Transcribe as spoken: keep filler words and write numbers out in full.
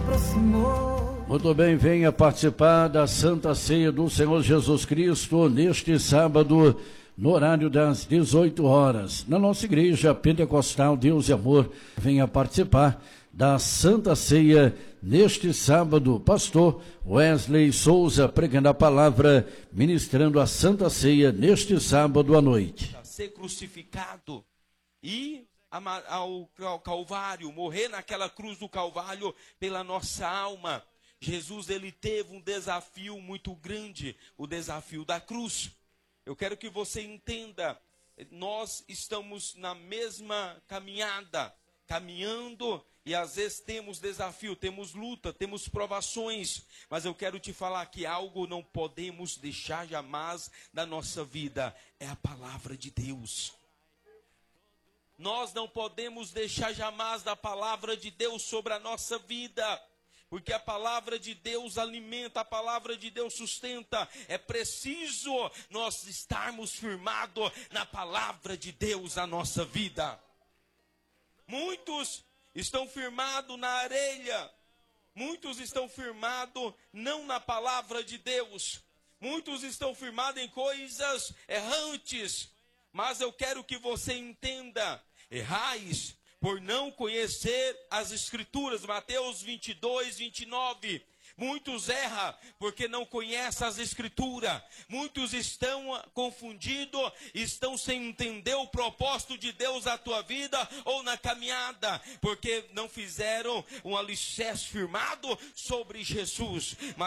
aproximou. Muito bem, venha participar da Santa Ceia do Senhor Jesus Cristo neste sábado, no horário das dezoito horas, na nossa igreja pentecostal Deus e Amor. Venha participar da Santa Ceia neste sábado. Pastor Wesley Souza pregando a palavra, ministrando a Santa Ceia neste sábado à noite. Ser crucificado e ao Calvário, morrer naquela cruz do Calvário pela nossa alma. Jesus, ele teve um desafio muito grande, o desafio da cruz. Eu quero que você entenda, nós estamos na mesma caminhada, caminhando, e às vezes temos desafio, temos luta, temos provações, mas eu quero te falar que algo não podemos deixar jamais da nossa vida, é a palavra de Deus. Nós não podemos deixar jamais da palavra de Deus sobre a nossa vida, porque a palavra de Deus alimenta, a palavra de Deus sustenta. É preciso nós estarmos firmados na palavra de Deus na nossa vida. Muitos estão firmados na areia, muitos estão firmados não na palavra de Deus, muitos estão firmados em coisas errantes, mas eu quero que você entenda, errais por não conhecer as Escrituras. Mateus vinte e dois, vinte e nove. Muitos erram porque não conhecem as Escrituras. Muitos estão confundidos, estão sem entender o propósito de Deus na tua vida ou na caminhada, porque não fizeram um alicerce firmado sobre Jesus. Mas